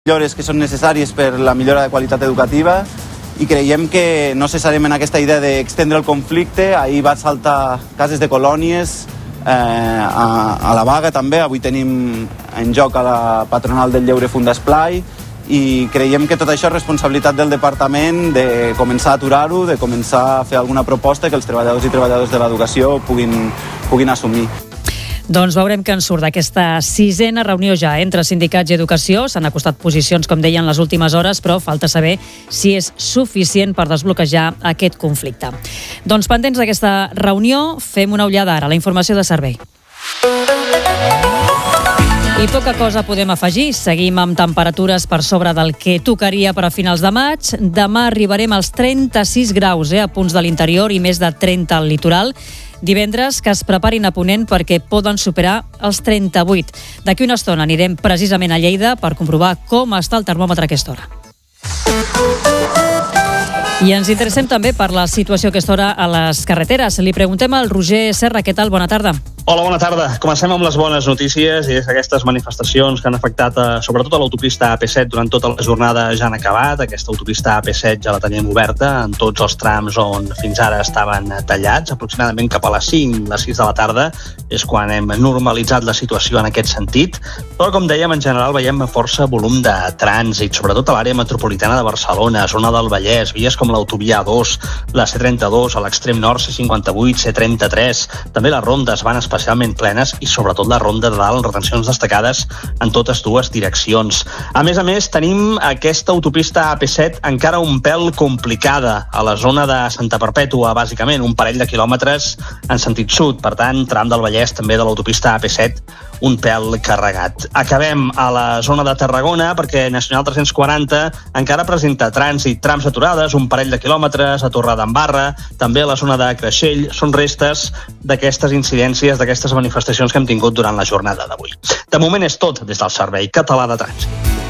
millores que són necessàries per la millora de qualitat educativa i creiem que no cessarem en aquesta idea d'extendre el conflicte. Ahir va saltar cases de colònies a la vaga també. Avui tenim en joc a la patronal del lleure Fundesplai i creiem que tot això és responsabilitat del departament de començar a aturar-ho, de començar a fer alguna proposta que els treballadors i treballadores de l'educació puguin assumir. Doncs veurem què en surt d'aquesta 6a reunió ja entre sindicats i educació. S'han acostat posicions, com deien, les últimes hores, però falta saber si és suficient per desbloquejar aquest conflicte. Doncs pendents d'aquesta reunió, fem una ullada ara a la informació de servei. I poca cosa podem afegir. Seguim amb temperatures per sobre del que tocaria per a finals de maig. Demà arribarem als 36 graus a punts de l'interior i més de 30 al litoral. Divendres, que es preparin a Ponent perquè poden superar els 38. D'aquí una estona anirem precisament a Lleida per comprovar com està el termòmetre a aquesta hora. I ens interessem també per la situació a aquesta hora a les carreteres. Li preguntem al Roger Serra. Què tal? Bona tarda. Hola, bona tarda. Comencem amb les bones notícies i és que aquestes manifestacions que han afectat sobretot a l'autopista AP7 durant tota la jornada ja han acabat. Aquesta autopista AP7 ja la tenim oberta en tots els trams on fins ara estaven tallats. Aproximadament cap a les 5, les 6 de la tarda és quan hem normalitzat la situació en aquest sentit. Però, com dèiem, en general veiem força volum de trànsit, sobretot a l'àrea metropolitana de Barcelona, zona del Vallès, vies com l'autovia A2, la C32, a l'extrem nord, C58, C33. També les rondes van especialment plenes i sobretot la ronda de dalt, retencions destacades en totes dues direccions. A més, tenim aquesta autopista AP7 encara un pèl complicada a la zona de Santa Perpètua, bàsicament, un parell de quilòmetres en sentit sud. Per tant, tram del Vallès també de l'autopista AP7 un pèl carregat. Acabem a la zona de Tarragona perquè Nacional 340 encara presenta trànsit, trams aturades, un parell de quilòmetres, a Torredembarra, també a la zona de Creixell. Són restes d'aquestes incidències, d'aquestes manifestacions que hem tingut durant la jornada d'avui. De moment és tot des del Servei Català de Trànsit.